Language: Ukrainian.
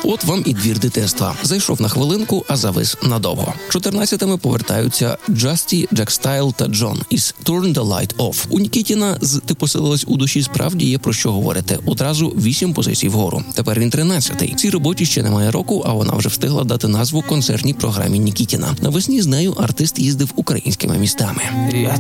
От вам і двір дитинства. Зайшов на хвилинку, а завис надовго. 14-ми повертаються Джасті, Джек Стайл та Джон із Turn the Light Off. У Нікітіна з «Ти поселилась у душі» справді є про що говорити. Одразу 8 позицій вгору. Тепер він 13-й. Цій роботі ще немає року, а вона вже встигла дати назву концертній програмі Нікітіна. Навесні з нею артист їздив українськими містами. Я